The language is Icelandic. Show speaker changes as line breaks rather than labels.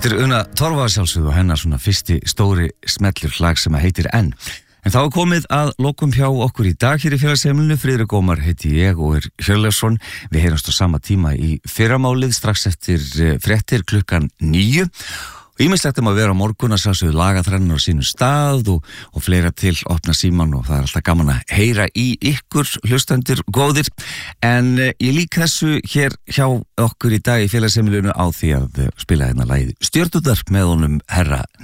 Þetta Una Torfa sjálfsögðu og hennar svona fyrsti stóri smellur lag sem heitir Enn. En þá komið að lokum hjá okkur í dag hér í félagsheimilinu. Friðrik Ómar heiti ég og Hjörleifsson. Við heyrumst á sama tíma í fyrramálið strax eftir fréttir klukkan 9. Og ýmislegt að vera á morgun að sjálfsögðu lagaþrennar á sínu stað og fleira til opna síman og það alltaf gaman að heyra í ykkur hlustendur góðir. En ég lík þessu hér hjá okkur í dag í félagsheimilinu á því að spila hérna lagið Stjörnurnar með honum herra